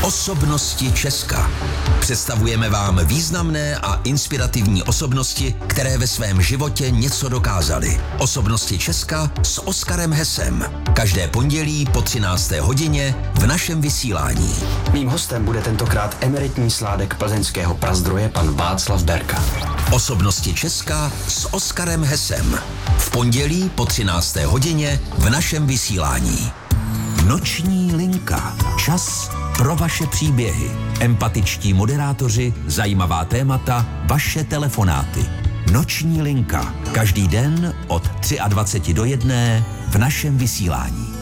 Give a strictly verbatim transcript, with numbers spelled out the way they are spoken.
Osobnosti Česka. Představujeme vám významné a inspirativní osobnosti, které ve svém životě něco dokázaly. Osobnosti Česka s Oskarem Hesem. Každé pondělí po třinácté hodině v našem vysílání. Mým hostem bude tentokrát emeritní sládek plzeňského prazdroje pan Václav Berka. Osobnosti Česka s Oskarem Hesem. V pondělí po třinácté hodině v našem vysílání. Noční linka. Čas pro vaše příběhy. Empatičtí moderátoři, zajímavá témata, vaše telefonáty. Noční linka. Každý den od dvacet tři do jedné v našem vysílání.